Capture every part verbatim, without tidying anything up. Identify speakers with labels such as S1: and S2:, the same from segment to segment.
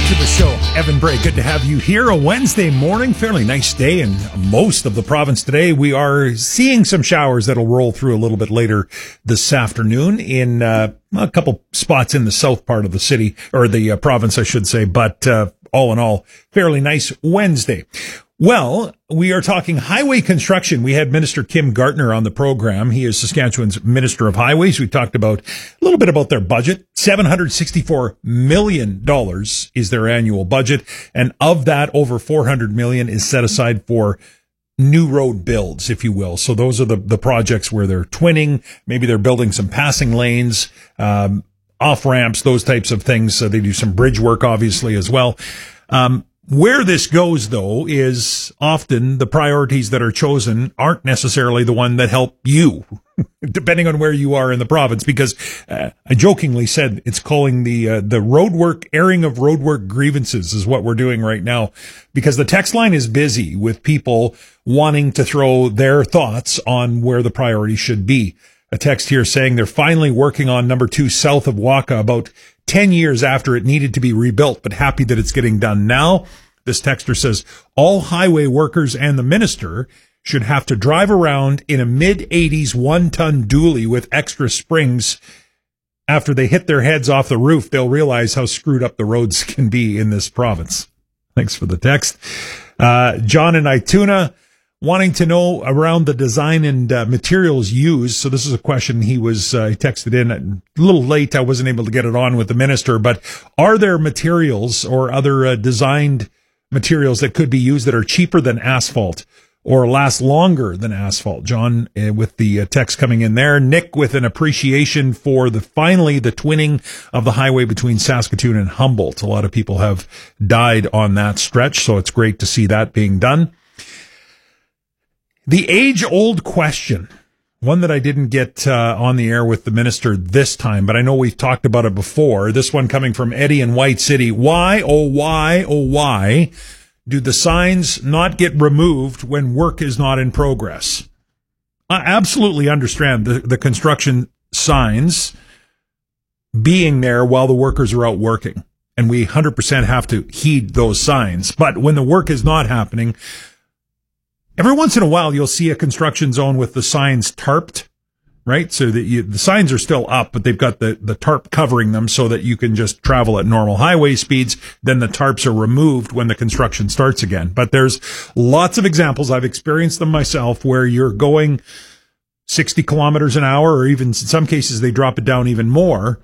S1: to the show. Evan Bray, good to have you here. A Wednesday morning, fairly nice day in most of the province today. We are seeing some showers that'll roll through a little bit later this afternoon in uh, a couple spots in the south part of the city, or the uh, province, I should say. But uh, all in all, fairly nice Wednesday. Well, we are talking highway construction. We had Minister Kim Gartner on the program. He is Saskatchewan's Minister of Highways. We talked about a little bit about their budget. seven hundred sixty-four million dollars is their annual budget. And of that, over four hundred million dollars is set aside for new road builds, if you will. So those are the, the projects where they're twinning. Maybe they're building some passing lanes, um, off ramps, those types of things. So they do some bridge work, obviously, as well. Um, Where this goes, though, is often the priorities that are chosen aren't necessarily the one that help you, depending on where you are in the province, because uh, I jokingly said it's calling the uh, the roadwork, airing of roadwork grievances is what we're doing right now, because the text line is busy with people wanting to throw their thoughts on where the priority should be. A text here saying they're finally working on number two south of Waka, about ten years after it needed to be rebuilt, but happy that it's getting done now. This texter says all highway workers and the minister should have to drive around in a mid eighties one-ton dually with extra springs. After they hit their heads off the roof, they'll realize how screwed up the roads can be in this province. Thanks for the text. Uh, John in Ituna wanting to know around the design and uh, materials used. So this is a question he was uh, he texted in a little late. I wasn't able to get it on with the minister, but are there materials or other uh, designed materials that could be used that are cheaper than asphalt or last longer than asphalt? John uh, with the uh, text coming in there. Nick with an appreciation for the finally the twinning of the highway between Saskatoon and Humboldt. A lot of people have died on that stretch, so it's great to see that being done. The age-old question, one that I didn't get uh, on the air with the minister this time, but I know we've talked about it before. This one coming from Eddie in White City. Why, oh why, oh why do the signs not get removed when work is not in progress? I absolutely understand the, the construction signs being there while the workers are out working, and we one hundred percent have to heed those signs. But when the work is not happening, every once in a while, you'll see a construction zone with the signs tarped, right? So that you, the signs are still up, but they've got the, the tarp covering them so that you can just travel at normal highway speeds. Then the tarps are removed when the construction starts again. But there's lots of examples. I've experienced them myself where you're going sixty kilometers an hour, or even in some cases, they drop it down even more.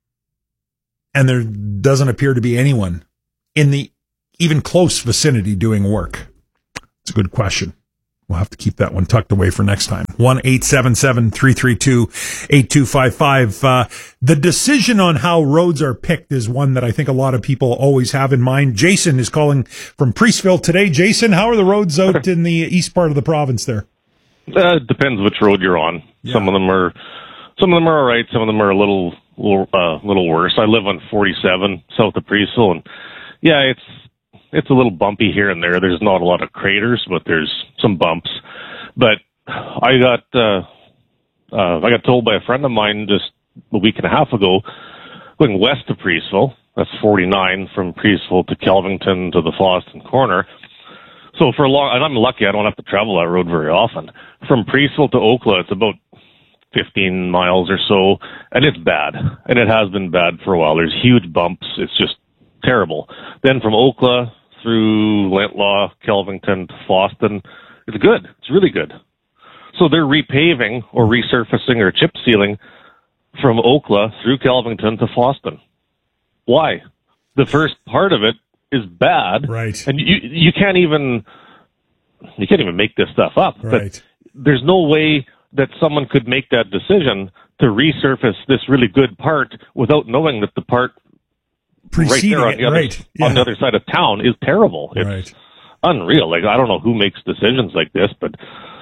S1: And there doesn't appear to be anyone in the even close vicinity doing work. It's a good question. We'll have to keep that one tucked away for next time. one eight seven seven, three three two, eight two five five. Uh, the decision on how roads are picked is one that I think a lot of people always have in mind. Jason is calling from Priestville today. Jason, how are the roads out in the east part of the province there?
S2: Uh, it depends which road you're on. Yeah. Some of them are, some of them are all right. Some of them are a little, little, uh, little worse. I live on forty-seven south of Priestville, and yeah, it's, It's a little bumpy here and there. There's not a lot of craters, but there's some bumps. But I got uh, uh, I got told by a friend of mine just a week and a half ago, going west of Priestville, that's forty-nine from Priestville to Kelvington to the Foston corner. So for a long, and I'm lucky I don't have to travel that road very often. From Priestville to Oakla, it's about fifteen miles or so, and it's bad. And it has been bad for a while. There's huge bumps. It's just terrible. Then from Oakla through Lentlaw, Kelvington to Foston, it's good. It's really good. So they're repaving or resurfacing or chip sealing from Oakla through Kelvington to Foston. Why? The first part of it is bad,
S1: right?
S2: And you you can't even you can't even make this stuff up.
S1: Right.
S2: But there's no way that someone could make that decision to resurface this really good part without knowing that the part
S1: Preceding
S2: right there on the,
S1: it,
S2: other,
S1: right. Yeah.
S2: on the other side of town is terrible. It's
S1: right.
S2: unreal. Like, I don't know who makes decisions like this, but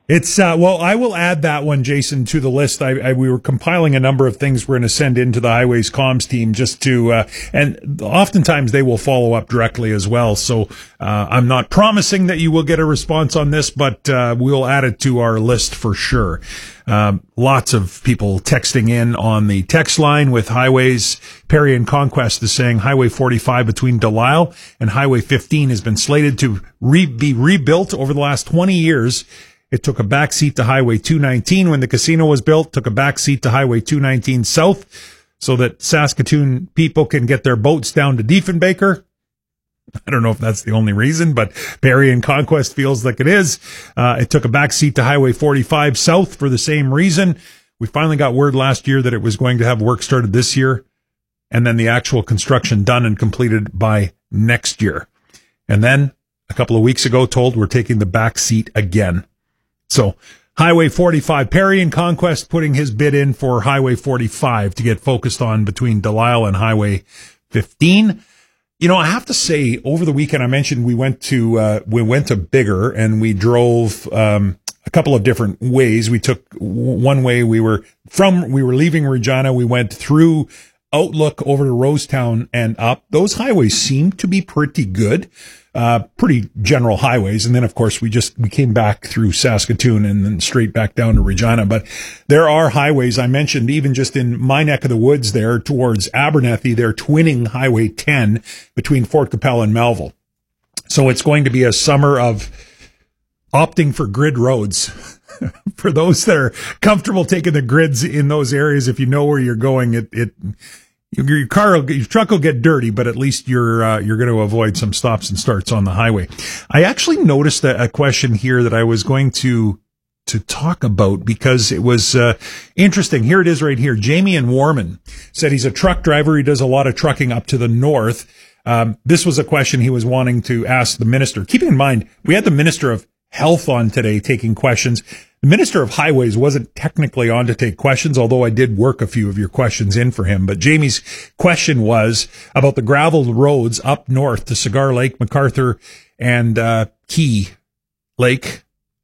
S1: It's, uh, well, I will add that one, Jason, to the list. I, I we were compiling a number of things we're going to send into the Highways comms team just to, uh, and oftentimes they will follow up directly as well. So, uh, I'm not promising that you will get a response on this, but, uh, we'll add it to our list for sure. Um, lots of people texting in on the text line with highways. Perry and Conquest is saying Highway forty-five between Delisle and Highway fifteen has been slated to re- be rebuilt over the last twenty years. It took a backseat to Highway two nineteen when the casino was built, took a backseat to Highway two nineteen South so that Saskatoon people can get their boats down to Diefenbaker. I don't know if that's the only reason, but Perry and Conquest feels like it is. Uh, it took a backseat to Highway forty-five South for the same reason. We finally got word last year that it was going to have work started this year, and then the actual construction done and completed by next year. And then a couple of weeks ago told we're taking the back seat again. So Highway forty-five, Perry and Conquest putting his bid in for Highway forty-five to get focused on between Delisle and Highway fifteen. You know, I have to say, over the weekend, I mentioned we went to, uh, we went to Biggar and we drove, um, a couple of different ways. We took one way, we were from, we were leaving Regina. We went through Outlook over to Rosetown and up. Those highways seem to be pretty good, uh, pretty general highways. And then, of course, we just, we came back through Saskatoon and then straight back down to Regina. But there are highways I mentioned, even just in my neck of the woods there towards Abernethy, they're twinning Highway ten between Fort Capel and Melville. So it's going to be a summer of opting for grid roads. For those that are comfortable taking the grids in those areas, if you know where you're going, it, it, your car, will, your truck will get dirty, but at least you're, uh, you're going to avoid some stops and starts on the highway. I actually noticed a, a question here that I was going to, to talk about because it was, uh, interesting. Here it is right here. Jamie in Warman said he's a truck driver. He does a lot of trucking up to the north. Um, this was a question he was wanting to ask the minister. Keeping in mind, we had the Minister of Health on today taking questions. The Minister of Highways wasn't technically on to take questions, although I did work a few of your questions in for him. But Jamie's question was about the gravel roads up north to Cigar Lake, MacArthur, and uh, Key Lake,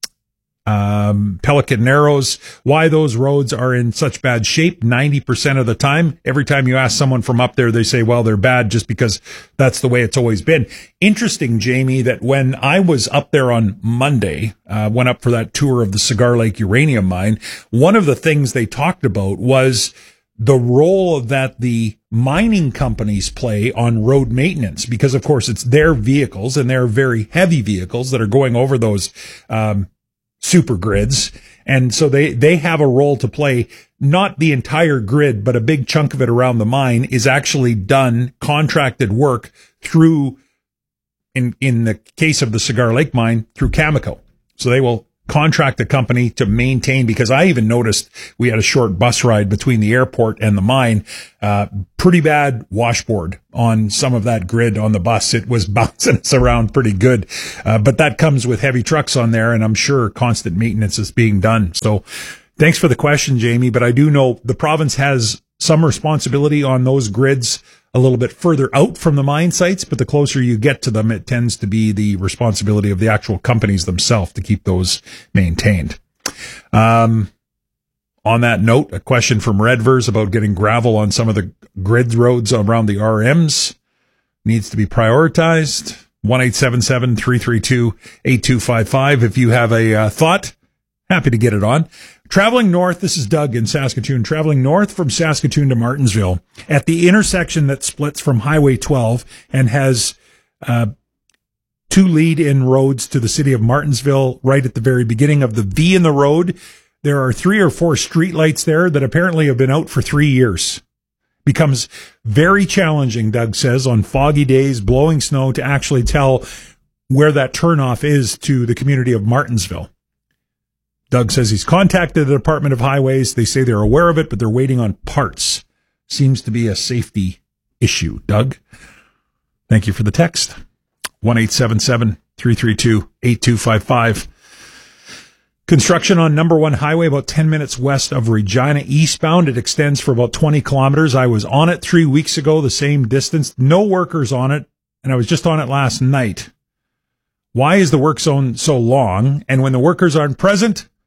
S1: um, Pelican Narrows, why those roads are in such bad shape ninety percent of the time. Every time you ask someone from up there, they say, well, they're bad just because that's the way it's always been. Interesting, Jamie, that when I was up there on Monday, uh, went up for that tour of the Cigar Lake uranium mine, one of the things they talked about was the role that the mining companies play on road maintenance, because of course it's their vehicles and they're very heavy vehicles that are going over those, um, super grids. And so they, they have a role to play. Not the entire grid, but a big chunk of it around the mine is actually done contracted work through, in, in the case of the Cigar Lake mine, through Cameco. So they will contract a company to maintain, because I even noticed we had a short bus ride between the airport and the mine, uh, pretty bad washboard on some of that grid on the bus. It was bouncing us around pretty good. Uh, but that comes with heavy trucks on there, and I'm sure constant maintenance is being done. So thanks for the question, Jamie. But I do know the province has some responsibility on those grids a little bit further out from the mine sites, but the closer you get to them, it tends to be the responsibility of the actual companies themselves to keep those maintained. Um, on that note, a question from Redvers about getting gravel on some of the grid roads around the R Ms needs to be prioritized. one eight seven seven, three three two, eight two five five. If you have a uh, thought, happy to get it on. Traveling north, this is Doug in Saskatoon, traveling north from Saskatoon to Martinsville at the intersection that splits from Highway twelve and has uh, two lead-in roads to the city of Martinsville right at the very beginning of the V in the road. There are three or four streetlights there that apparently have been out for three years. Becomes very challenging, Doug says, on foggy days, blowing snow, to actually tell where that turnoff is to the community of Martinsville. Doug says he's contacted the Department of Highways. They say they're aware of it, but they're waiting on parts. Seems to be a safety issue. Doug, thank you for the text. one eight seven seven, three three two, eight two five five. Construction on number one highway about ten minutes west of Regina eastbound. It extends for about twenty kilometers. I was on it three weeks ago, the same distance. No workers on it, and I was just on it last night. Why is the work zone so long? And when the workers aren't present,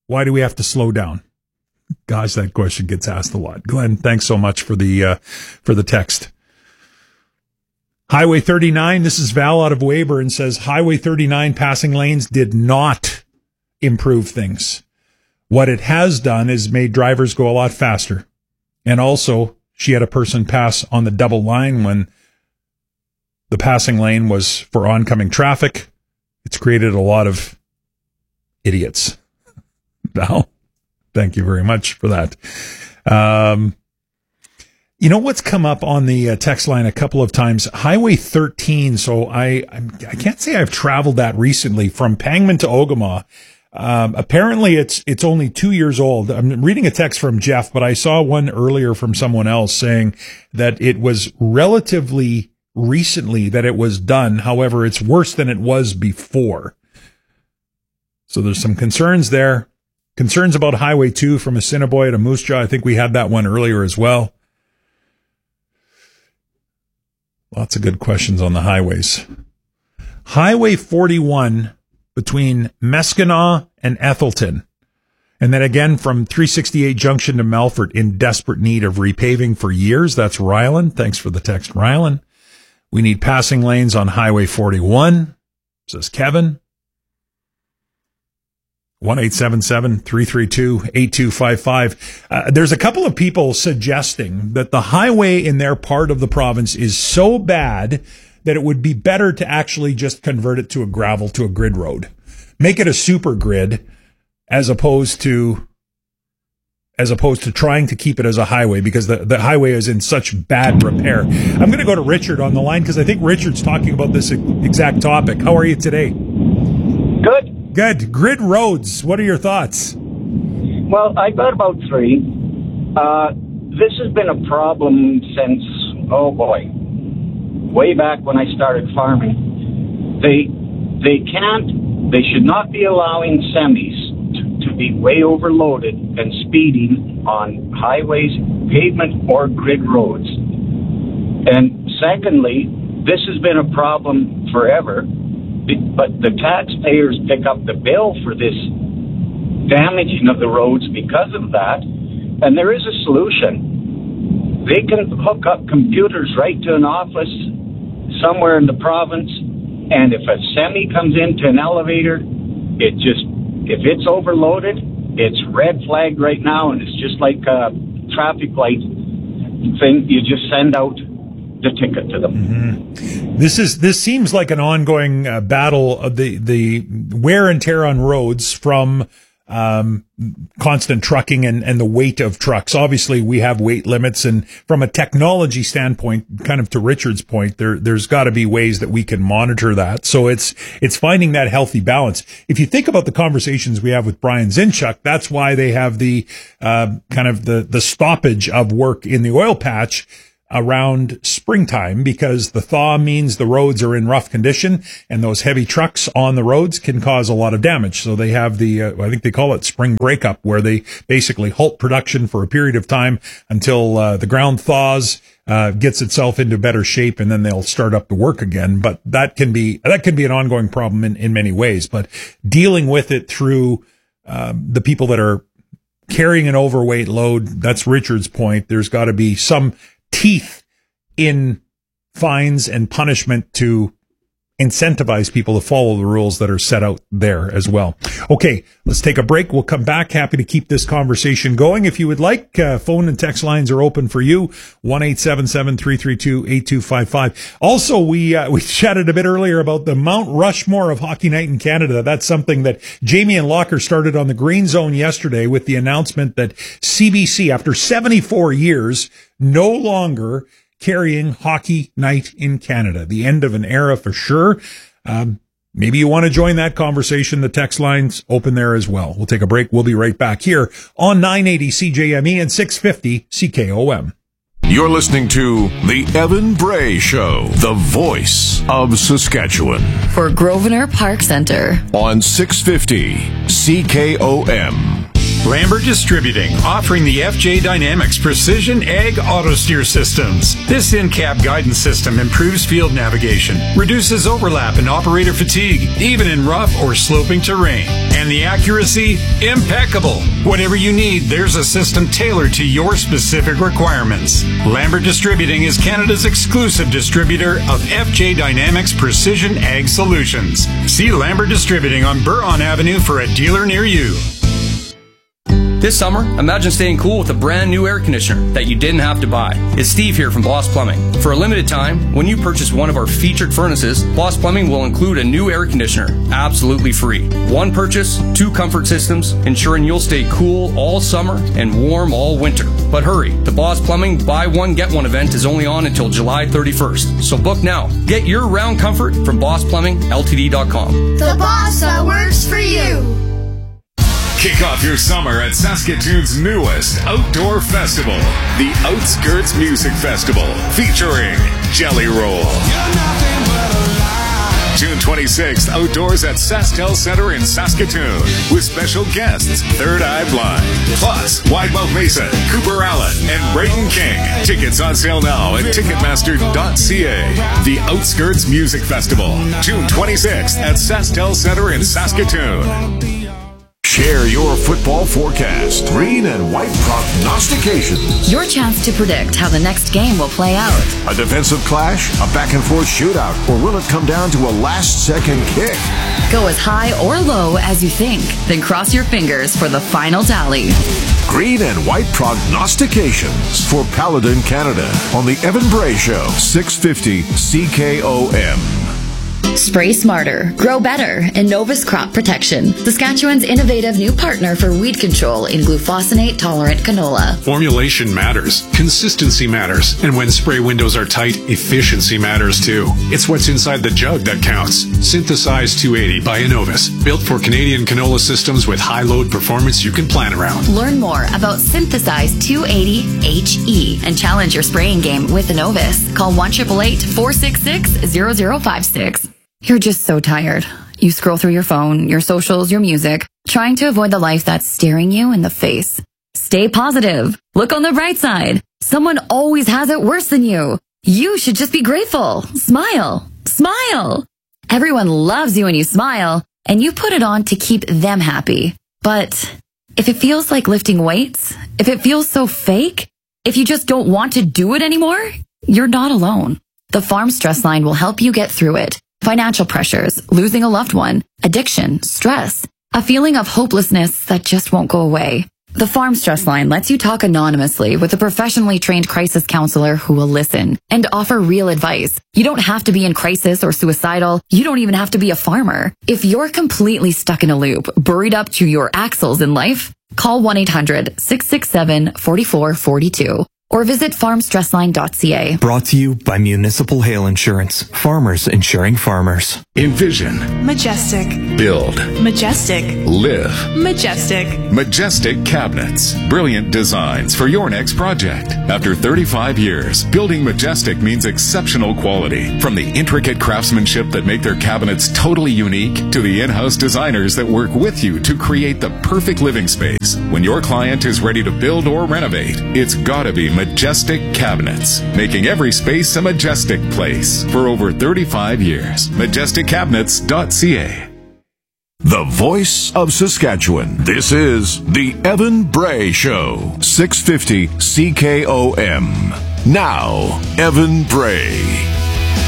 S1: Why do we have to slow down? Gosh, that question gets asked a lot. Glenn, thanks so much for the uh, for the text. Highway thirty-nine, this is Val out of Weyburn, says Highway thirty-nine passing lanes did not improve things. What it has done is made drivers go a lot faster. And also, she had a person pass on the double line when the passing lane was for oncoming traffic. It's created a lot of idiots. Val, thank you very much for that. Um, you know what's come up on the uh, text line a couple of times? Highway thirteen. So I, I'm, I can't say I've traveled that recently from Pangman to Ogama. Um, apparently it's, it's only two years old. I'm reading a text from Jeff, but I saw one earlier from someone else saying that it was relatively recently that it was done. However, it's worse than it was before. So there's some concerns there. Concerns about Highway two from Assiniboia to Moose Jaw. I think we had that one earlier as well. Lots of good questions on the highways. Highway forty-one between Meskenaw and Ethelton. And then again from three sixty-eight Junction to Melfort in desperate need of repaving for years. That's Rylan. Thanks for the text, Rylan. We need passing lanes on Highway forty-one, says Kevin. one eight seven seven, three three two, eight two five five. Uh, there's a couple of people suggesting that the highway in their part of the province is so bad that it would be better to actually just convert it to a gravel, to a grid road. Make it a super grid as opposed to as opposed to trying to keep it as a highway because the, the highway is in such bad repair. I'm going to go to Richard on the line because I think Richard's talking about this exact topic. How are you today?
S3: Good.
S1: Good. Grid roads. What are your thoughts?
S3: Well, I got about three. Uh, this has been a problem since, oh boy, way back when I started farming. They they can't, they should not be allowing semis to, to be way overloaded and speeding on highways, pavement, or grid roads. And secondly, this has been a problem forever, but the taxpayers pick up the bill for this damaging of the roads because of that, and there is a solution. They can hook up computers right to an office somewhere in the province, and if a semi comes into an elevator, it just, if it's overloaded, it's red flagged right now, and it's just like a traffic light thing. You just send out the ticket to them.
S1: Mm-hmm. This is this seems like an ongoing uh, battle of the the wear and tear on roads from um constant trucking and and the weight of trucks. Obviously we have weight limits, and from a technology standpoint, kind of to Richard's point, there there's got to be ways that we can monitor that. So it's it's finding that healthy balance. If you think about the conversations we have with Brian Zinchuk, that's why they have the uh kind of the the stoppage of work in the oil patch around springtime, because the thaw means the roads are in rough condition, and those heavy trucks on the roads can cause a lot of damage. So they have the, uh, I think they call it spring breakup, where they basically halt production for a period of time until uh, the ground thaws, uh, gets itself into better shape, and then they'll start up the work again. But that can be, that can be an ongoing problem in, in many ways, but dealing with it through um, the people that are carrying an overweight load, that's Richard's point. There's got to be some teeth in fines and punishment to incentivize people to follow the rules that are set out there as well. Okay, let's take a break. We'll come back. Happy to keep this conversation going. If you would like, uh, phone and text lines are open for you. one eight seven seven, three three two, eight two five five. Also, we uh, we chatted a bit earlier about the Mount Rushmore of Hockey Night in Canada. That's something that Jamie and Locker started on the Green Zone yesterday with the announcement that C B C, after seventy-four years, no longer carrying Hockey Night in Canada. The end of an era for sure. Um, maybe you want to join that conversation. The text line's open there as well. We'll take a break. We'll be right back here on nine eighty C J M E and six fifty C K O M.
S4: You're listening to The Evan Bray Show, the voice of Saskatchewan.
S5: For Grosvenor Park Centre.
S4: On six fifty C K O M.
S5: Lambert Distributing, offering the F J Dynamics Precision Ag Auto Steer Systems. This in-cab guidance system improves field navigation, reduces overlap and operator fatigue, even in rough or sloping terrain. And the accuracy, impeccable. Whatever you need, there's a system tailored to your specific requirements. Lambert Distributing is Canada's exclusive distributor of F J Dynamics Precision Ag Solutions. See Lambert Distributing on Buron Avenue for a dealer near you.
S6: This summer, imagine staying cool with a brand new air conditioner that you didn't have to buy. It's Steve here from Boss Plumbing. For a limited time, when you purchase one of our featured furnaces, Boss Plumbing will include a new air conditioner, absolutely free. One purchase, two comfort systems, ensuring you'll stay cool all summer and warm all winter. But hurry, the Boss Plumbing Buy One Get One event is only on until July thirty-first. So book now. Get your round comfort from boss plumbing l t d dot com.
S7: The boss that works for you.
S8: Kick off your summer at Saskatoon's newest outdoor festival, the Outskirts Music Festival, featuring Jelly Roll. June twenty-sixth, outdoors at SaskTel Center in Saskatoon, with special guests Third Eye Blind, plus Widemouth Mason, Cooper Allen, and Braden King. Tickets on sale now at ticketmaster dot c a. The Outskirts Music Festival, June twenty-sixth at SaskTel Center in Saskatoon.
S4: Share your football forecast. Green and white prognostications.
S9: Your chance to predict how the next game will play out.
S4: A defensive clash, a back-and-forth shootout, or will it come down to a last-second kick?
S9: Go as high or low as you think, then cross your fingers for the final tally.
S4: Green and white prognostications for Paladin Canada on the Evan Bray Show, six fifty C K O M.
S9: Spray smarter, grow better, Innovus Crop Protection, Saskatchewan's innovative new partner for weed control in glufosinate-tolerant canola.
S10: Formulation matters, consistency matters, and when spray windows are tight, efficiency matters too. It's what's inside the jug that counts. Synthesize two eighty by Innovus, built for Canadian canola systems with high load performance you can plan around.
S9: Learn more about Synthesize two eighty H E and challenge your spraying game with Innovus. Call one eight eight eight, four six six, zero zero five six. You're just so tired. You scroll through your phone, your socials, your music, trying to avoid the life that's staring you in the face. Stay positive. Look on the bright side. Someone always has it worse than you. You should just be grateful. Smile. Smile. Everyone loves you when you smile, and you put it on to keep them happy. But if it feels like lifting weights, if it feels so fake, if you just don't want to do it anymore, you're not alone. The Farm Stress Line will help you get through it. Financial pressures, losing a loved one, addiction, stress, a feeling of hopelessness that just won't go away. The Farm Stress Line lets you talk anonymously with a professionally trained crisis counselor who will listen and offer real advice. You don't have to be in crisis or suicidal. You don't even have to be a farmer. If you're completely stuck in a loop, buried up to your axles in life, call one eight hundred, six six seven, four four four two. Or visit farm stress line dot c a.
S11: Brought to you by Municipal Hail Insurance. Farmers insuring farmers.
S12: Envision.
S13: Majestic.
S12: Build.
S13: Majestic.
S12: Live.
S13: Majestic.
S12: Majestic Cabinets. Brilliant designs for your next project. After thirty-five years, building Majestic means exceptional quality. From the intricate craftsmanship that make their cabinets totally unique to the in-house designers that work with you to create the perfect living space. When your client is ready to build or renovate, it's gotta be Majestic Cabinets, making every space a majestic place for over thirty-five years. majestic cabinets dot c a.
S4: The voice of Saskatchewan. This is the Evan Bray Show, six fifty C K O M. Now, Evan Bray.